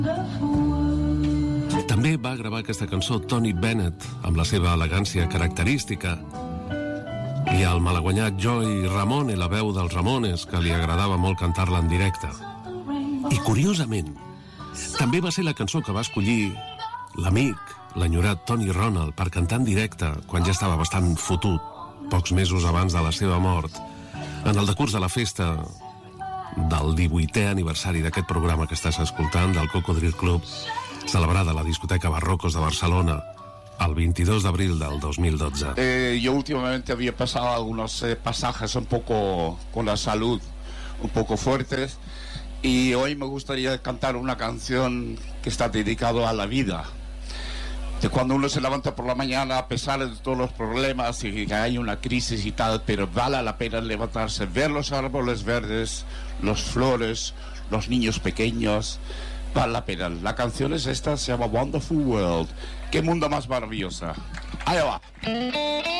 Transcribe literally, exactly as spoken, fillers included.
També va gravar aquesta cançó Tony Bennett, amb la seva elegància característica, i el malaguanyat Joey Ramone, la veu dels Ramones, que li agradava molt cantar-la en directe. I curiosament, també va ser la cançó que va escollir l'amic, l'enyorat Tony Ronald, per cantar en directe quan ja estava bastant fotut, pocs mesos abans de la seva mort, en el decurs de la festa del divuitè aniversari d'aquest programa que estàs escoltant, del Cocodril Club, celebrada a la discoteca Barrocos de Barcelona, el veintidós de abril del dos mil doce. Eh, yo últimamente había pasado algunos eh, pasajes un poco con la salud un poco fuertes, y hoy me gustaría cantar una canción que está dedicada a la vida. De cuando uno se levanta por la mañana a pesar de todos los problemas y que hay una crisis y tal, pero vale la pena levantarse, ver los árboles verdes, las flores, los niños pequeños. Vale la pena. La canción es esta, se llama Wonderful World. ¡Qué mundo más maravillosa! ¡Ahí va!